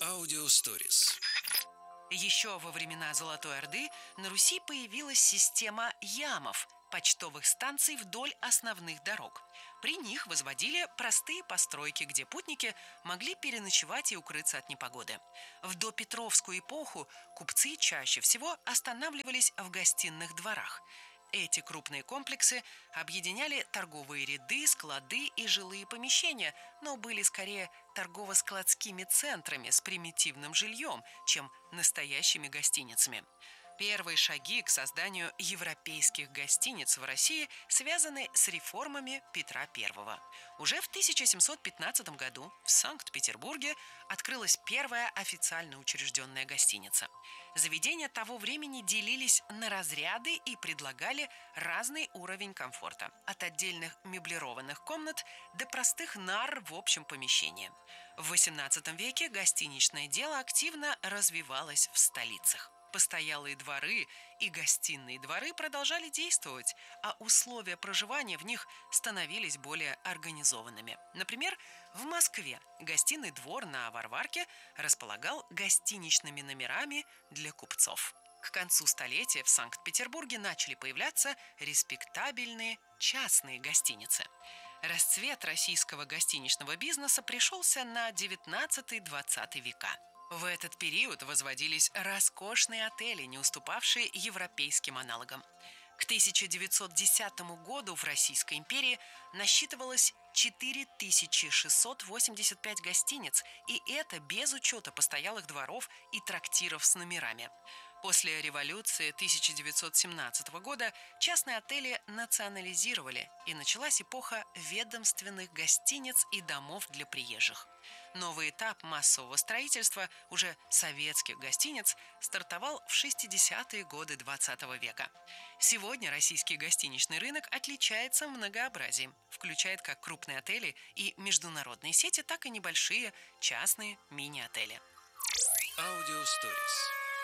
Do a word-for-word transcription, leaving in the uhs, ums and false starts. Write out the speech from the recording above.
Аудиосторис. Еще во времена Золотой Орды на Руси появилась система ямов – почтовых станций вдоль основных дорог. При них возводили простые постройки, где путники могли переночевать и укрыться от непогоды. В допетровскую эпоху купцы чаще всего останавливались в гостиных дворах. Эти крупные комплексы объединяли торговые ряды, склады и жилые помещения, но были скорее торгово-складскими центрами с примитивным жильем, чем настоящими гостиницами. Первые шаги к созданию европейских гостиниц в России связаны с реформами Петра Первого. Уже в тысяча семьсот пятнадцатом году в Санкт-Петербурге открылась первая официально учрежденная гостиница. Заведения того времени делились на разряды и предлагали разный уровень комфорта, от отдельных меблированных комнат до простых нар в общем помещении. В восемнадцатом веке гостиничное дело активно развивалось в столицах. Постоялые дворы и гостиные дворы продолжали действовать, а условия проживания в них становились более организованными. Например, в Москве гостиный двор на Варварке располагал гостиничными номерами для купцов. К концу столетия в Санкт-Петербурге начали появляться респектабельные частные гостиницы. Расцвет российского гостиничного бизнеса пришелся на девятнадцатый-двадцатый века. В этот период возводились роскошные отели, не уступавшие европейским аналогам. К тысяча девятьсот десятому году в Российской империи насчитывалось четыре тысячи шестьсот восемьдесят пять гостиниц, и это без учета постоялых дворов и трактиров с номерами. После революции тысяча девятьсот семнадцатого года частные отели национализировали, и началась эпоха ведомственных гостиниц и домов для приезжих. Новый этап массового строительства уже советских гостиниц стартовал в шестидесятые годы двадцатого века. Сегодня российский гостиничный рынок отличается многообразием, включает как крупные отели и международные сети, так и небольшие частные мини-отели. Аудиосторис.